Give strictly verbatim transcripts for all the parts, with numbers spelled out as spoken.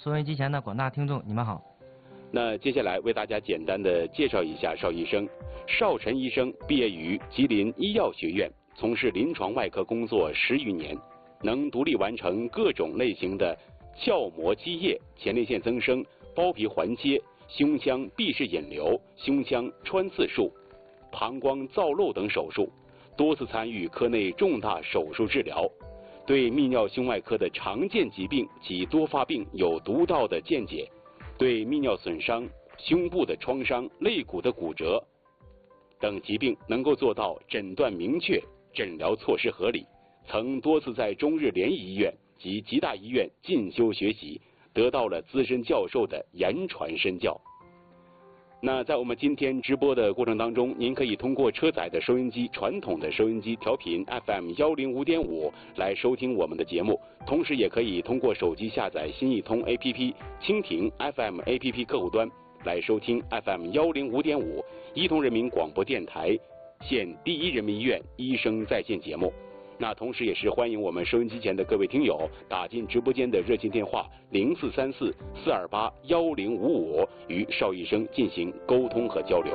收音机前的广大听众，你们好。 那接下来为大家简单的介绍一下邵医生。邵晨医生毕业于吉林医药学院，从事临床外科工作十余年，能独立完成各种类型的鞘膜积液、前列腺增生、包皮环切、胸腔闭室引流、胸腔穿刺术、膀胱造瘘等手术，多次参与科内重大手术治疗，对泌尿胸外科的常见疾病及多发病有独到的见解，对泌尿损伤、胸部的创伤、肋骨的骨折等疾病能够做到诊断明确、诊疗措施合理，曾多次在中日联谊医院及吉大医院进修学习，得到了资深教授的言传身教。那在我们今天直播的过程当中，您可以通过车载的收音机、传统的收音机调频 F M 一零五点五 来收听我们的节目，同时也可以通过手机下载新一通 A P P、蜻蜓 F M A P P 客户端来收听 F M 一零五点五 伊通人民广播电台县第一人民医院医生在线节目。那同时也是欢迎我们收音机前的各位听友打进直播间的热线电话零四三四四二八幺零五五，与邵医生进行沟通和交流。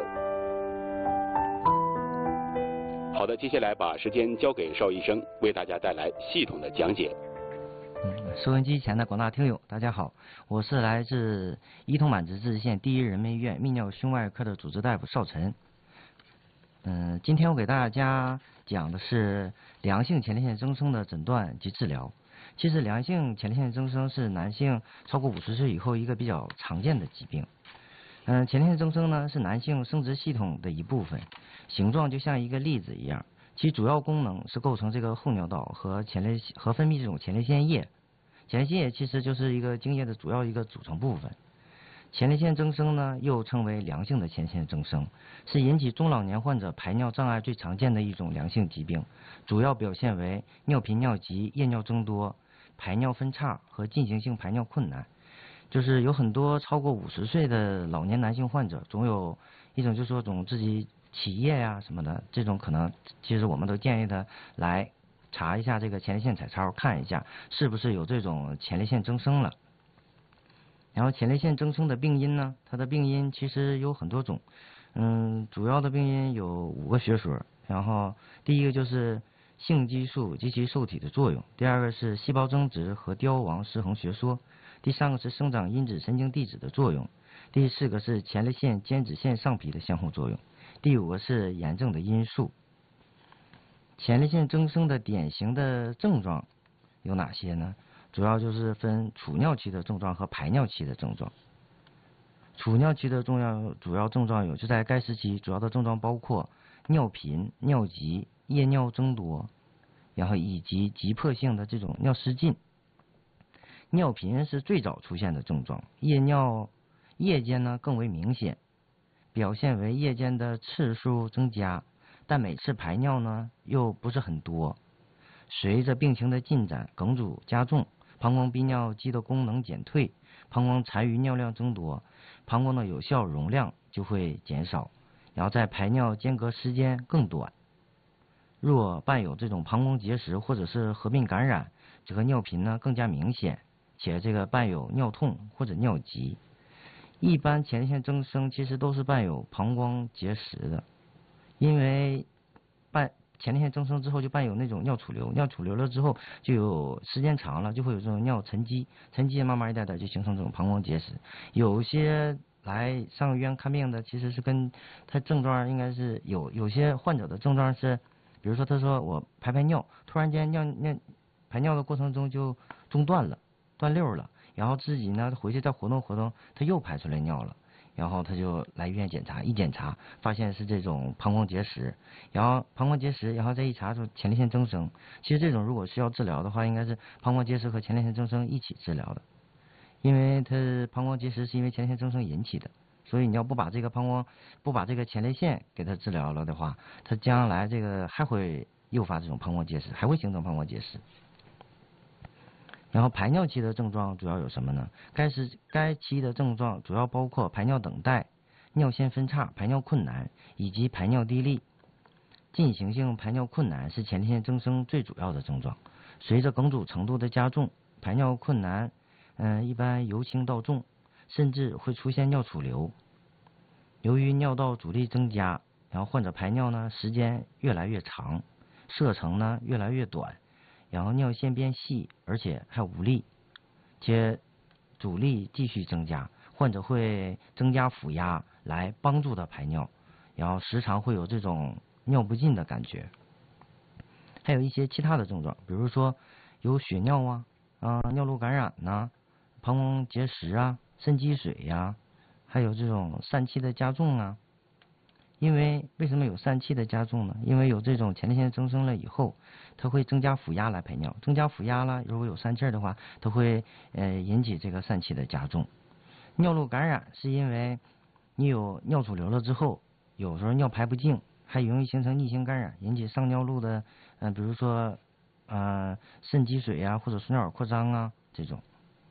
好的，接下来把时间交给邵医生，为大家带来系统的讲解。 嗯，收音机前的广大听友，大家好，我是来自伊通满直自治县第一人民医院泌尿胸外科的主治大夫邵晨。嗯，今天我给大家讲的是良性前列腺增生的诊断及治疗。其实良性前列腺增生是男性超过五十岁以后一个比较常见的疾病。嗯，前列腺增生呢是男性生殖系统的一部分，形状就像一个粒子一样，其主要功能是构成这个后尿道和前列和分泌这种前列腺液。前列腺液其实就是一个精液的主要一个组成部分。前列腺增生呢，又称为良性的前列腺增生，是引起中老年患者排尿障碍最常见的一种良性疾病，主要表现为尿频、尿急、夜尿增多、排尿分叉和进行性排尿困难。就是有很多超过五十岁的老年男性患者，总有一种就是说总自己起夜呀什么的，这种可能其实我们都建议他来查一下这个前列腺彩超，看一下是不是有这种前列腺增生了。然后前列腺增生的病因呢，它的病因其实有很多种，嗯，主要的病因有五个学说。然后第一个就是性激素及其受体的作用，第二个是细胞增殖和凋亡失衡学说，第三个是生长因子神经递质的作用，第四个是前列腺间质腺上皮的相互作用，第五个是炎症的因素。前列腺增生的典型的症状有哪些呢？主要就是分储尿期的症状和排尿期的症状。储尿期的重要主要症状有，就在该时期主要的症状包括尿频、尿急、夜尿增多，然后以及急迫性的这种尿失禁。尿频是最早出现的症状，夜尿夜间呢更为明显，表现为夜间的次数增加，但每次排尿呢又不是很多。随着病情的进展，梗阻加重，膀胱逼尿肌的功能减退，膀胱残余尿量增多，膀胱的有效容量就会减少，然后在排尿间隔时间更短。若伴有这种膀胱结石或者是合并感染，这个尿频呢更加明显，且这个伴有尿痛或者尿急。一般前列腺增生其实都是伴有膀胱结石的，因为伴前列腺增生之后就伴有那种尿储留，尿储留了之后就有时间长了就会有这种尿沉积，沉积慢慢一点点就形成这种膀胱结石。有些来上医院看病的其实是跟他症状应该是有有些患者的症状是，比如说他说我排排尿，突然间尿尿排尿的过程中就中断了，断溜了，然后自己呢回去再活动活动，他又排出来尿了。然后他就来医院检查，一检查发现是这种膀胱结石，然后膀胱结石，然后再一查出前列腺增生。其实这种如果需要治疗的话，应该是膀胱结石和前列腺增生一起治疗的，因为它膀胱结石是因为前列腺增生引起的，所以你要不把这个膀胱不把这个前列腺给它治疗了的话，它将来这个还会诱发这种膀胱结石，还会形成膀胱结石。然后排尿期的症状主要有什么呢？该时该期的症状主要包括排尿等待、尿腺分叉、排尿困难以及排尿滴沥。进行性排尿困难是前列腺增生最主要的症状。随着梗阻程度的加重，排尿困难， 嗯，一般由轻到重，甚至会出现尿储留。由于尿道阻力增加，然后患者排尿呢时间越来越长，射程呢越来越短，然后尿线变细，而且还无力，且阻力继续增加，患者会增加腹压来帮助他排尿，然后时常会有这种尿不尽的感觉。还有一些其他的症状，比如说有血尿啊、啊尿路感染呐、啊、膀胱结石啊、肾积水呀、啊，还有这种疝气的加重啊。因为为什么有疝气的加重呢？因为有这种前列腺增生了以后，它会增加腹压来排尿，增加腹压了，如果有疝气的话，它会呃引起这个疝气的加重。尿路感染是因为你有尿储留了之后，有时候尿排不净，还容易形成逆行感染，引起上尿路的，嗯、呃，比如说呃肾积水啊，或者输尿管扩张啊这种。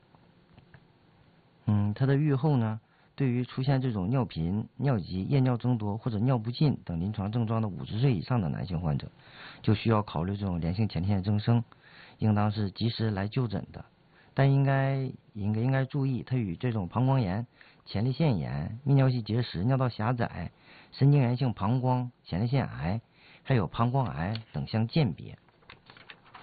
嗯，它的预后呢？对于出现这种尿频、尿急、夜尿增多或者尿不尽等临床症状的五十岁以上的男性患者，就需要考虑这种良性前列腺增生，应当是及时来就诊的。但应该应该应该注意，它与这种膀胱炎、前列腺炎、泌尿系结石、尿道狭窄、神经源性膀胱、前列腺癌，还有膀胱癌等相鉴别。